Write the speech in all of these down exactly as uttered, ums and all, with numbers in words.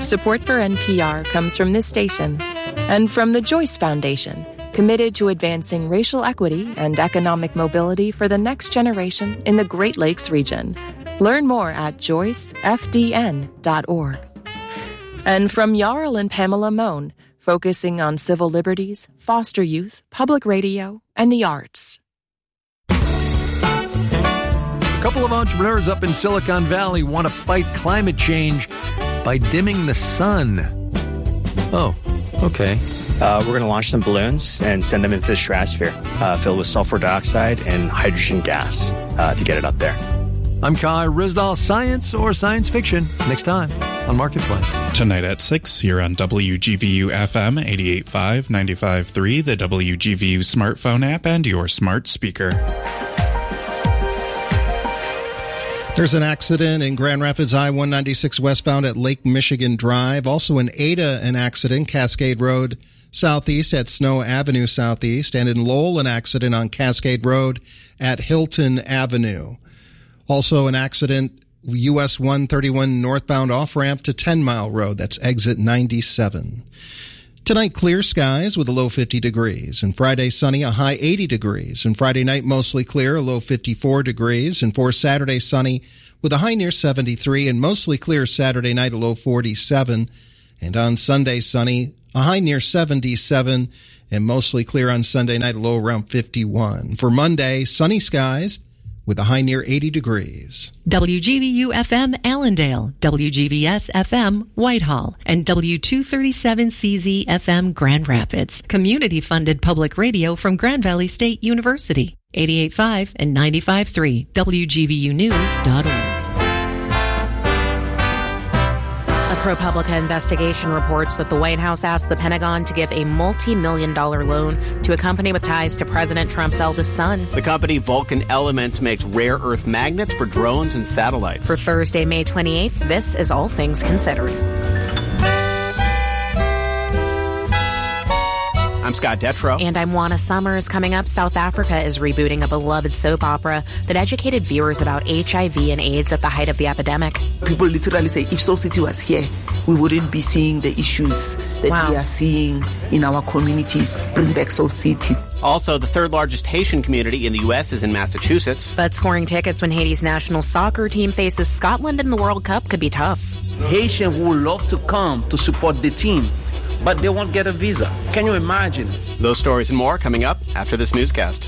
Support for N P R comes from this station and from the Joyce Foundation, committed to advancing racial equity and economic mobility for the next generation in the Great Lakes region. Learn more at joyce f d n dot org. And from Jarl and Pamela Mohn, focusing on civil liberties, foster youth, public radio, and the arts. A couple of entrepreneurs up in Silicon Valley want to fight climate change by dimming the sun. Oh, okay. Uh, we're going to launch some balloons and send them into the stratosphere, uh, filled with sulfur dioxide and hydrogen gas uh, to get it up there. I'm Kai Rizdal. Science or science fiction? Next time on Marketplace. Tonight at six, you're on W G V U F M eighty-eight point five, ninety-five point three, the W G V U smartphone app, and your smart speaker. There's an accident in Grand Rapids I one ninety-six westbound at Lake Michigan Drive. Also in Ada, an accident, Cascade Road southeast at Snow Avenue southeast. And in Lowell, an accident on Cascade Road at Hilton Avenue. Also an accident, U S one thirty-one northbound off-ramp to ten Mile Road. That's exit ninety-seven. Tonight, clear skies with a low fifty degrees. And Friday, sunny, a high eighty degrees. And Friday night, mostly clear, a low fifty-four degrees. And for Saturday, sunny with a high near seventy-three. And mostly clear Saturday night, a low forty-seven. And on Sunday, sunny, a high near seventy-seven. And mostly clear on Sunday night, a low around fifty-one. For Monday, sunny skies with a high near eighty degrees. W G V U F M Allendale, W G V S F M Whitehall, and W two thirty-seven C Z F M Grand Rapids. Community-funded public radio from Grand Valley State University. eighty-eight point five and ninety-five point three, W G V U news dot org. A ProPublica investigation reports that the White House asked the Pentagon to give a multi-million dollar loan to a company with ties to President Trump's eldest son. The company Vulcan Elements makes rare earth magnets for drones and satellites. For Thursday, May twenty-eighth, this is All Things Considered. I'm Scott Detrow. And I'm Juana Summers. Coming up, South Africa is rebooting a beloved soap opera that educated viewers about H I V and AIDS at the height of the epidemic. People literally say, if Soul City was here, we wouldn't be seeing the issues that wow. we are seeing in our communities. Bring back Soul City. Also, the third largest Haitian community in the U S is in Massachusetts. But scoring tickets when Haiti's national soccer team faces Scotland in the World Cup could be tough. Haitians would love to come to support the team, but they won't get a visa. Can you imagine? Those stories and more coming up after this newscast.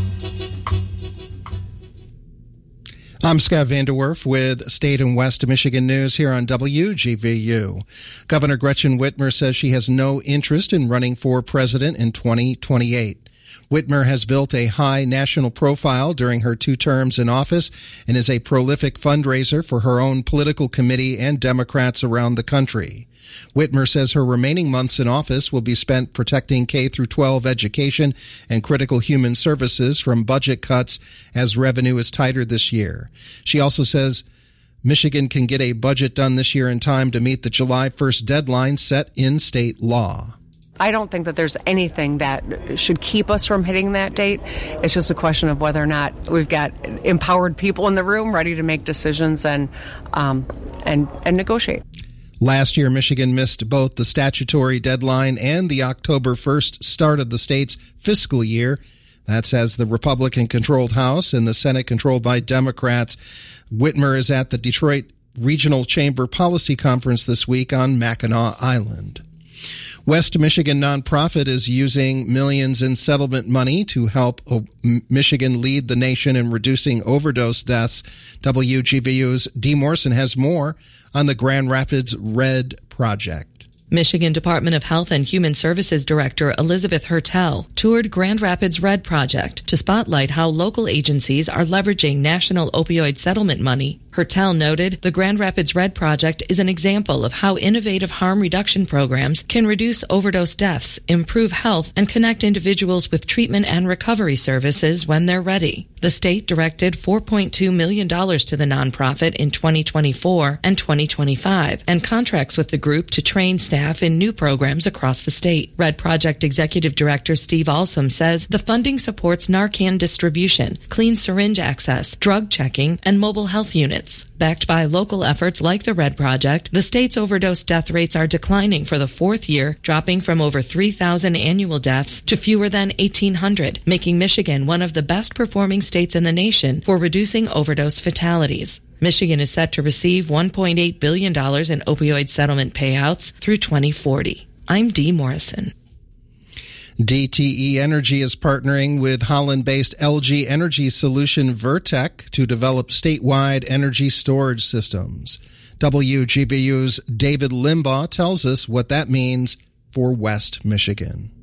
I'm Scott Vanderwerf with State and West Michigan News here on W G V U. Governor Gretchen Whitmer says she has no interest in running for president in twenty twenty-eight. Whitmer has built a high national profile during her two terms in office and is a prolific fundraiser for her own political committee and Democrats around the country. Whitmer says her remaining months in office will be spent protecting K through twelve education and critical human services from budget cuts as revenue is tighter this year. She also says Michigan can get a budget done this year in time to meet the July first deadline set in state law. I don't think that there's anything that should keep us from hitting that date. It's just a question of whether or not we've got empowered people in the room ready to make decisions and um, and and negotiate. Last year, Michigan missed both the statutory deadline and the October first start of the state's fiscal year. That's as the Republican-controlled House and the Senate controlled by Democrats. Whitmer is at the Detroit Regional Chamber Policy Conference this week on Mackinac Island. West Michigan nonprofit is using millions in settlement money to help Michigan lead the nation in reducing overdose deaths. W G V U's Dee Morrison has more on the Grand Rapids RED project. Michigan Department of Health and Human Services Director Elizabeth Hertel toured Grand Rapids RED project to spotlight how local agencies are leveraging national opioid settlement money. Hertel noted the Grand Rapids RED project is an example of how innovative harm reduction programs can reduce overdose deaths, improve health, and connect individuals with treatment and recovery services when they're ready. The state directed four point two million dollars to the nonprofit in twenty twenty-four and twenty twenty-five and contracts with the group to train staff in new programs across the state. RED Project Executive Director Steve Alsom says the funding supports Narcan distribution, clean syringe access, drug checking, and mobile health units. minutes. Backed by local efforts like the RED Project, the state's overdose death rates are declining for the fourth year, dropping from over three thousand annual deaths to fewer than eighteen hundred, making Michigan one of the best performing states in the nation for reducing overdose fatalities. Michigan is set to receive one point eight billion dollars in opioid settlement payouts through twenty forty. I'm Dee Morrison. D T E Energy is partnering with Holland-based L G Energy Solution Vertec to develop statewide energy storage systems. W G V U's David Limbaugh tells us what that means for West Michigan.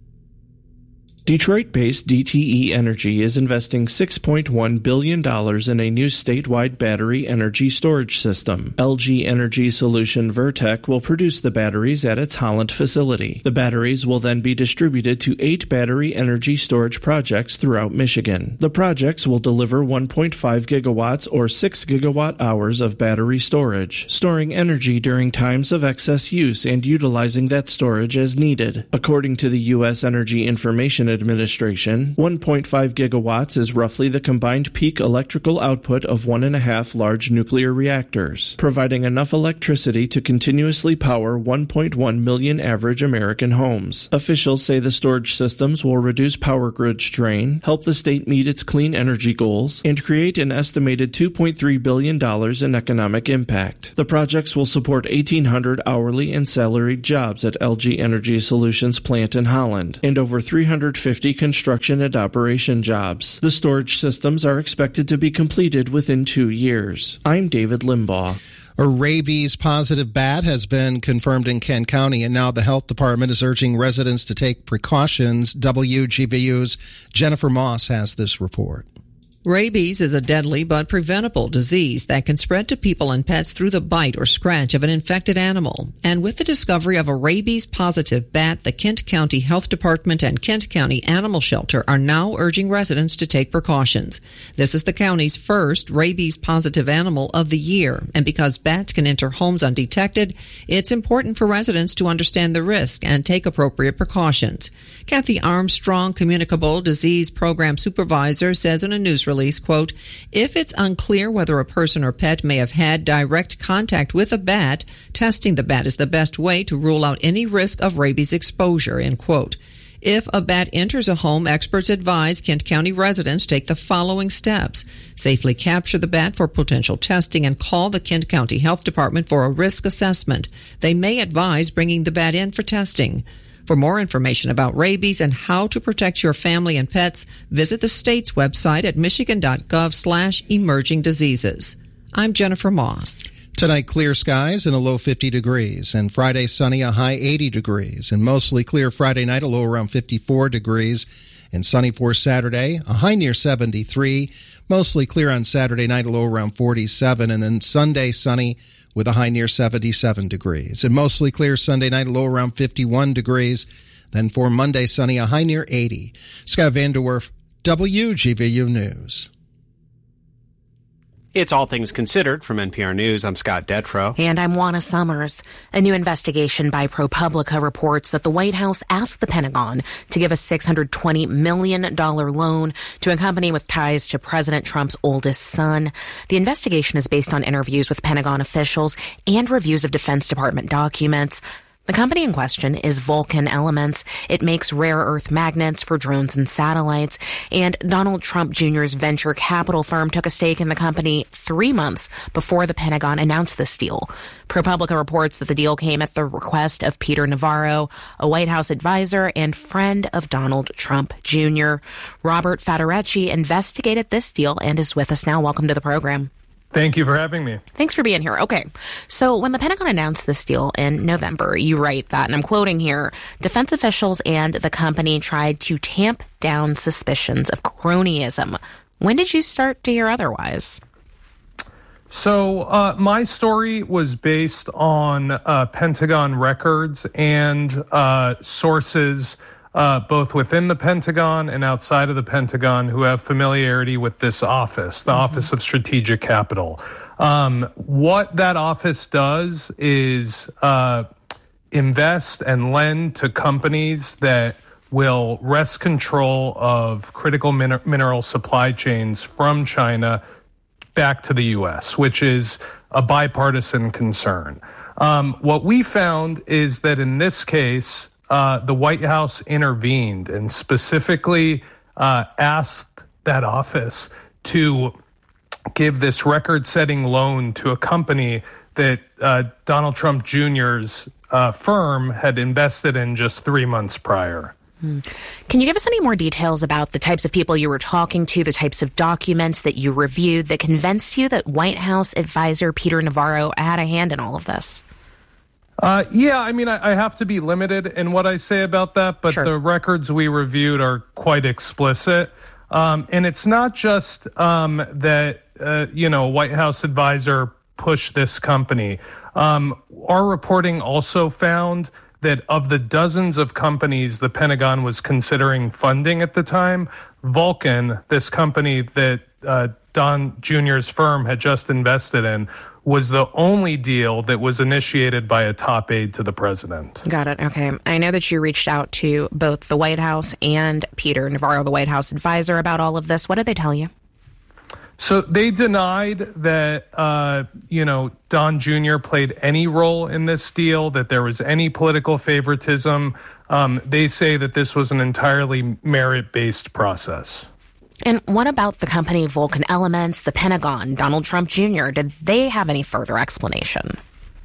Detroit-based D T E Energy is investing six point one billion dollars in a new statewide battery energy storage system. L G Energy Solution Vertec will produce the batteries at its Holland facility. The batteries will then be distributed to eight battery energy storage projects throughout Michigan. The projects will deliver one point five gigawatts or six gigawatt hours of battery storage, storing energy during times of excess use and utilizing that storage as needed. According to the U S Energy Information Administration, one point five gigawatts is roughly the combined peak electrical output of one and a half large nuclear reactors, providing enough electricity to continuously power one point one million average American homes. Officials say the storage systems will reduce power grid strain, help the state meet its clean energy goals, and create an estimated two point three billion dollars in economic impact. The projects will support eighteen hundred hourly and salaried jobs at L G Energy Solutions plant in Holland, and over three hundred fifty construction and operation jobs. The storage systems are expected to be completed within two years. I'm David Limbaugh. A rabies-positive bat has been confirmed in Kent County, and now the health department is urging residents to take precautions. W G V U's Jennifer Moss has this report. Rabies is a deadly but preventable disease that can spread to people and pets through the bite or scratch of an infected animal. And with the discovery of a rabies-positive bat, the Kent County Health Department and Kent County Animal Shelter are now urging residents to take precautions. This is the county's first rabies-positive animal of the year, and because bats can enter homes undetected, it's important for residents to understand the risk and take appropriate precautions. Kathy Armstrong, Communicable Disease Program Supervisor, says in a news release, Release, quote, if it's unclear whether a person or pet may have had direct contact with a bat, testing the bat is the best way to rule out any risk of rabies exposure, end quote. If a bat enters a home, experts advise Kent County residents take the following steps. Safely capture the bat for potential testing and call the Kent County Health Department for a risk assessment. They may advise bringing the bat in for testing. For more information about rabies and how to protect your family and pets, visit the state's website at michigan.gov slash emerging diseases. I'm Jennifer Moss. Tonight, clear skies and a low fifty degrees, and Friday, sunny, a high eighty degrees, and mostly clear Friday night, a low around fifty-four degrees, and sunny for Saturday, a high near seventy-three, mostly clear on Saturday night, a low around forty-seven, and then Sunday, sunny, with a high near seventy-seven degrees. And mostly clear Sunday night, a low around fifty-one degrees. Then for Monday, sunny, a high near eighty. Scott Vanderwerf, W G V U News. It's All Things Considered from N P R News. I'm Scott Detrow. And I'm Juana Summers. A new investigation by ProPublica reports that the White House asked the Pentagon to give a six hundred twenty million dollars loan to a company with ties to President Trump's oldest son. The investigation is based on interviews with Pentagon officials and reviews of Defense Department documents. The company in question is Vulcan Elements. It makes rare earth magnets for drones and satellites. And Donald Trump Junior's venture capital firm took a stake in the company three months before the Pentagon announced this deal. ProPublica reports that the deal came at the request of Peter Navarro, a White House advisor and friend of Donald Trump Junior Robert Federecci investigated this deal and is with us now. Welcome to the program. Thank you for having me. Thanks for being here. Okay, so when the Pentagon announced this deal in November, you write that, and I'm quoting here, defense officials and the company tried to tamp down suspicions of cronyism. When did you start to hear otherwise? So uh, my story was based on uh, Pentagon records and uh, sources Uh, both within the Pentagon and outside of the Pentagon who have familiarity with this office, the mm-hmm. Office of Strategic Capital. Um, what that office does is uh, invest and lend to companies that will wrest control of critical min- mineral supply chains from China back to the U S, which is a bipartisan concern. Um, what we found is that in this case, uh, the White House intervened and specifically uh, asked that office to give this record-setting loan to a company that uh, Donald Trump Junior's uh, firm had invested in just three months prior. Can you give us any more details about the types of people you were talking to, the types of documents that you reviewed that convinced you that White House advisor Peter Navarro had a hand in all of this? Uh, yeah, I mean, I, I have to be limited in what I say about that, but sure. The records we reviewed are quite explicit. Um, and it's not just um, that, uh, you know, White House advisor pushed this company. Um, our reporting also found that of the dozens of companies the Pentagon was considering funding at the time, Vulcan, this company that uh, Don Junior's firm had just invested in, was the only deal that was initiated by a top aide to the president. Got it. Okay. I know that you reached out to both the White House and Peter Navarro, the White House advisor, about all of this. What did they tell you? So they denied that, uh, you know, Don Junior played any role in this deal, that there was any political favoritism. Um, they say that this was an entirely merit-based process. And what about the company Vulcan Elements, the Pentagon, Donald Trump Junior? Did they have any further explanation?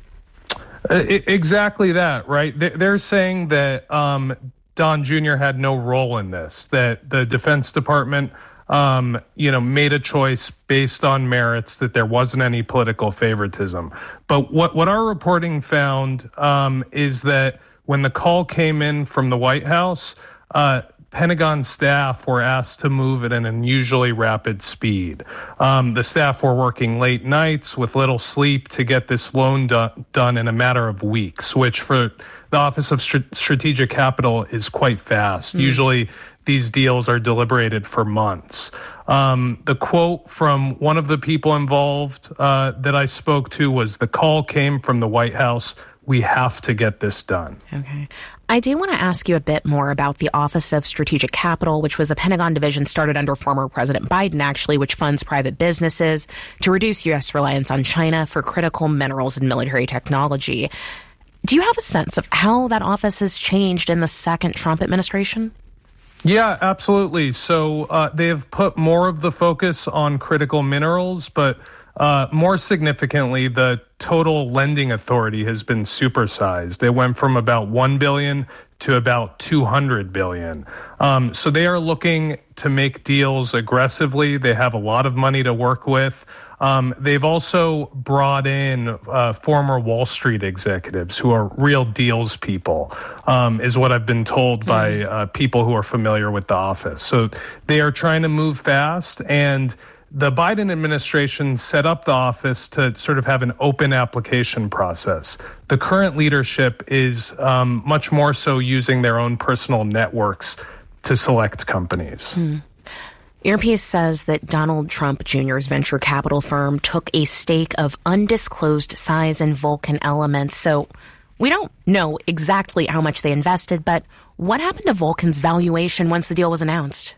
Uh, exactly that, right? They're saying that um, Don Junior had no role in this, that the Defense Department Um, you know, made a choice based on merits, that there wasn't any political favoritism. But what, what our reporting found um, is that when the call came in from the White House, uh, Pentagon staff were asked to move at an unusually rapid speed. Um, the staff were working late nights with little sleep to get this loan do- done in a matter of weeks, which for the Office of St- Strategic Capital is quite fast. Mm. Usually these deals are deliberated for months. Um, the quote from one of the people involved uh, that I spoke to was, "The call came from the White House. We have to get this done." Okay. I do want to ask you a bit more about the Office of Strategic Capital, which was a Pentagon division started under former President Biden, actually, which funds private businesses to reduce U S reliance on China for critical minerals and military technology. Do you have a sense of how that office has changed in the second Trump administration? Yeah, absolutely. So uh, they have put more of the focus on critical minerals, but uh, more significantly, the total lending authority has been supersized. It went from about one billion dollars to about two hundred billion dollars. Um, so they are looking to make deals aggressively. They have a lot of money to work with. Um, they've also brought in uh, former Wall Street executives who are real deals people, um, is what I've been told by uh, people who are familiar with the office. So they are trying to move fast, and the Biden administration set up the office to sort of have an open application process. The current leadership is um, much more so using their own personal networks to select companies. Hmm. Your piece says that Donald Trump Junior's venture capital firm took a stake of undisclosed size in Vulcan Elements. So we don't know exactly how much they invested, but what happened to Vulcan's valuation once the deal was announced?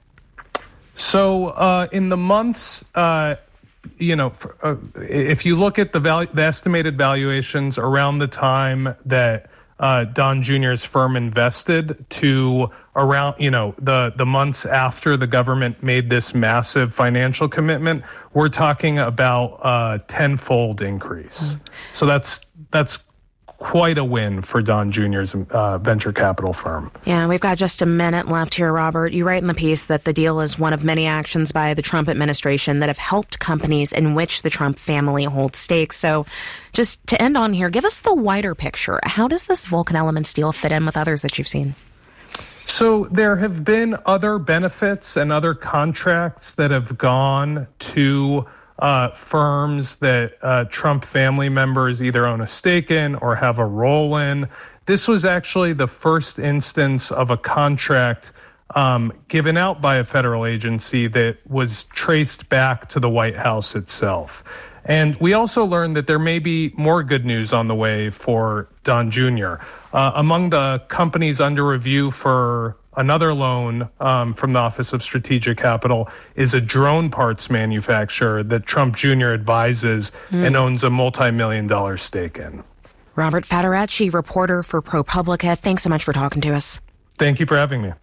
So uh, in the months, uh, you know, uh, if you look at the, val- the estimated valuations around the time that Uh, Don Junior's firm invested to around, you know, the, the months after the government made this massive financial commitment, we're talking about a tenfold increase. Mm. So that's that's quite a win for Don Junior's uh, venture capital firm. Yeah, we've got just a minute left here, Robert. You write in the piece that the deal is one of many actions by the Trump administration that have helped companies in which the Trump family holds stakes. So just to end on here, give us the wider picture. How does this Vulcan Elements deal fit in with others that you've seen? So there have been other benefits and other contracts that have gone to Uh, firms that uh, Trump family members either own a stake in or have a role in. This was actually the first instance of a contract um, given out by a federal agency that was traced back to the White House itself. And we also learned that there may be more good news on the way for Don Junior Uh, among the companies under review for Another loan um, from the Office of Strategic Capital is a drone parts manufacturer that Trump Junior advises mm. and owns a multi-million dollar stake in. Robert Federacci, reporter for ProPublica. Thanks so much for talking to us. Thank you for having me.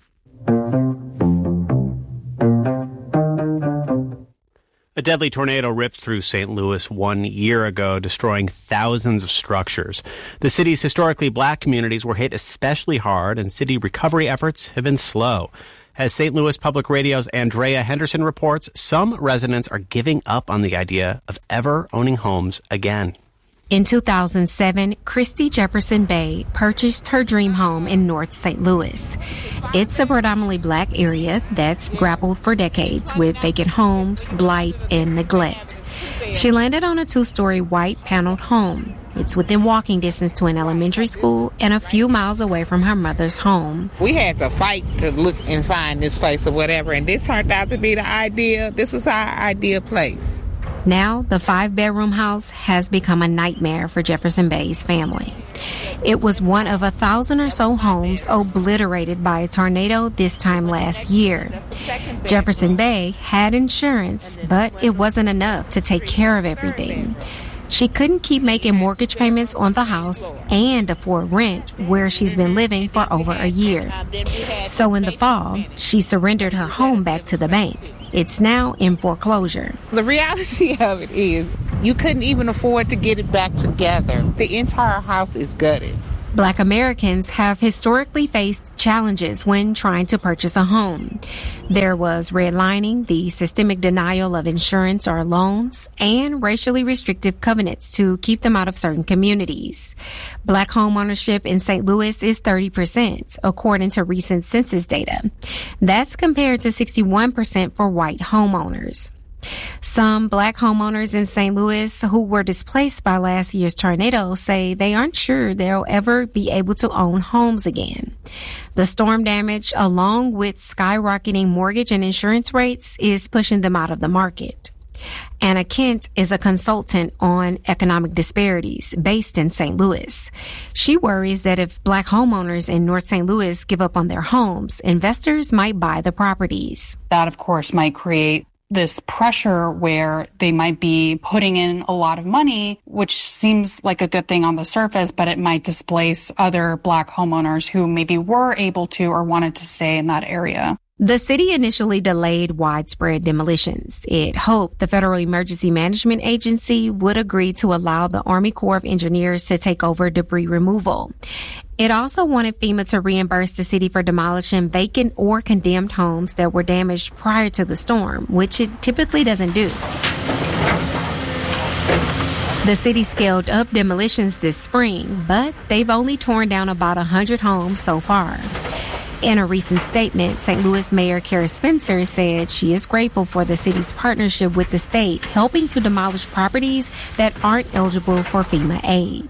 A deadly tornado ripped through Saint Louis one year ago, destroying thousands of structures. The city's historically black communities were hit especially hard, and city recovery efforts have been slow. As Saint Louis Public Radio's Andrea Henderson reports, some residents are giving up on the idea of ever owning homes again. In two thousand seven, Christy Jefferson Bay purchased her dream home in North Saint Louis. It's a predominantly black area that's grappled for decades with vacant homes, blight, and neglect. She landed on a two-story white paneled home. It's within walking distance to an elementary school and a few miles away from her mother's home. We had to fight to look and find this place or whatever, and this turned out to be the ideal. This was our ideal place. Now, the five-bedroom house has become a nightmare for Jefferson Bay's family. It was one of a thousand or so homes obliterated by a tornado this time last year. Jefferson Bay had insurance, but it wasn't enough to take care of everything. She couldn't keep making mortgage payments on the house and afford rent where she's been living for over a year. So in the fall, she surrendered her home back to the bank. It's now in foreclosure. The reality of it is you couldn't even afford to get it back together. The entire house is gutted. Black Americans have historically faced challenges when trying to purchase a home. There was redlining, the systemic denial of insurance or loans, and racially restrictive covenants to keep them out of certain communities. Black homeownership in Saint Louis is thirty percent, according to recent census data. That's compared to sixty-one percent for white homeowners. Some black homeowners in Saint Louis who were displaced by last year's tornado say they aren't sure they'll ever be able to own homes again. The storm damage, along with skyrocketing mortgage and insurance rates, is pushing them out of the market. Anna Kent is a consultant on economic disparities based in Saint Louis. She worries that if black homeowners in North Saint Louis give up on their homes, investors might buy the properties. That, of course, might create this pressure where they might be putting in a lot of money, which seems like a good thing on the surface, but it might displace other black homeowners who maybe were able to or wanted to stay in that area. The city initially delayed widespread demolitions. It hoped the Federal Emergency Management Agency would agree to allow the Army Corps of Engineers to take over debris removal. It also wanted FEMA to reimburse the city for demolishing vacant or condemned homes that were damaged prior to the storm, which it typically doesn't do. The city scaled up demolitions this spring, but they've only torn down about one hundred homes so far. In a recent statement, Saint Louis Mayor Kara Spencer said she is grateful for the city's partnership with the state, helping to demolish properties that aren't eligible for FEMA aid.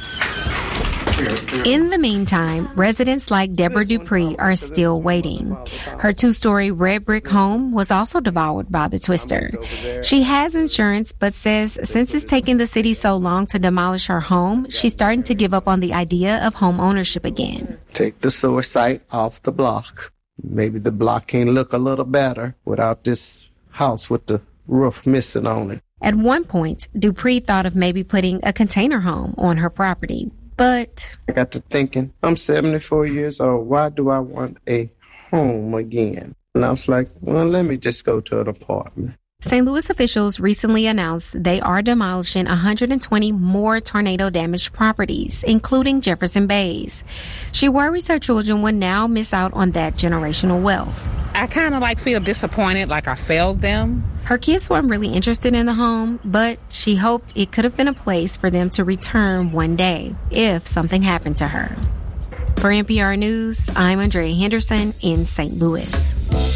In the meantime, residents like Deborah Dupree are still waiting. Her two-story red brick home was also devoured by the twister. She has insurance, but says since it's taken the city so long to demolish her home, she's starting to give up on the idea of home ownership again. Take the sewer site off the block. Maybe the block can look a little better without this house with the roof missing on it. At one point, Dupree thought of maybe putting a container home on her property. But I got to thinking, I'm seventy-four years old. Why do I want a home again? And I was like, well, let me just go to an apartment. Saint Louis officials recently announced they are demolishing one hundred twenty more tornado-damaged properties, including Jefferson Bay's. She worries her children will now miss out on that generational wealth. I kind of like feel disappointed, like I failed them. Her kids weren't really interested in the home, but she hoped it could have been a place for them to return one day if something happened to her. For N P R News, I'm Andrea Henderson in Saint Louis.